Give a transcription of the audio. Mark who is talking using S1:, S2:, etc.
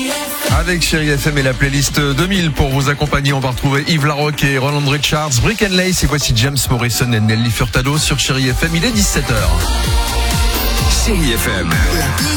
S1: Avec Chérie FM et la playlist 2000 pour vous accompagner, on va retrouver Yves Larocque et Roland Richards, Brick and Lace, et voici James Morrison et Nelly Furtado sur Chérie FM. Il est 17h.
S2: Chérie FM.